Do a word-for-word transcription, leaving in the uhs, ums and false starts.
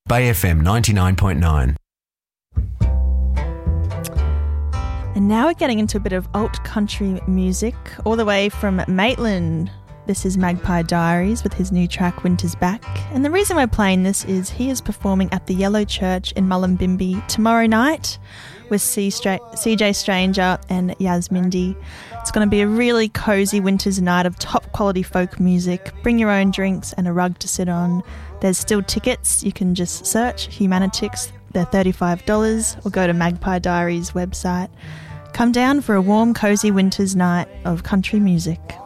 Bay F M ninety-nine point nine. And now we're getting into a bit of alt country music, all the way from Maitland. This is Magpie Diaries with his new track Winter's Back. And the reason we're playing this is he is performing at the Yellow Church in Mullumbimby tomorrow night with C J Stranger and Yasmindy. It's going to be a really cosy winter's night of top quality folk music. Bring your own drinks and a rug to sit on. There's still tickets. You can just search Humanitix. They're thirty-five dollars, or go to Magpie Diaries website. Come down for a warm, cosy winter's night of country music.